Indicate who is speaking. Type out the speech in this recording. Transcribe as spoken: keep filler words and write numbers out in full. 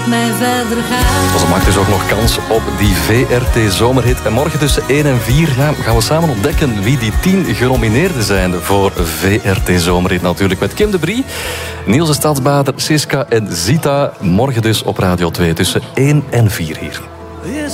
Speaker 1: mij verder gaat.
Speaker 2: Dus maakt dus ook nog kans op die V R T Zomerhit. En morgen tussen één en vier ja, gaan we samen ontdekken wie die tien genomineerden zijn voor V R T Zomerhit. Natuurlijk met Kim de Brie, Niels de Stadsbader, Siska en Zita. Morgen dus op Radio twee tussen één en vier hier.